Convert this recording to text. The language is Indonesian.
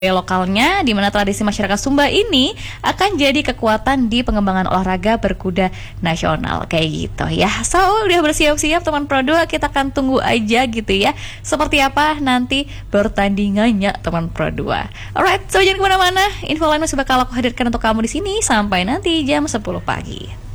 lokalnya, di mana tradisi masyarakat Sumba ini akan jadi kekuatan di pengembangan olahraga berkuda nasional kayak gitu ya. So, udah bersiap-siap teman Pro 2, kita akan tunggu aja gitu ya. Seperti apa nanti pertandingannya teman Pro 2. Alright, so jangan kemana-mana. Info lain masih bakal aku hadirkan untuk kamu di sini sampai nanti jam 10 pagi.